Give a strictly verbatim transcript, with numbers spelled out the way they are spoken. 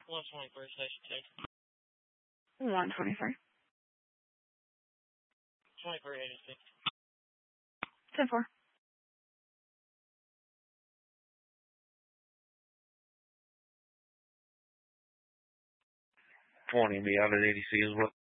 one twenty-three, station two. one twenty-three. twenty-three eighty-six. ten four. twenty, be out at eighty C as well.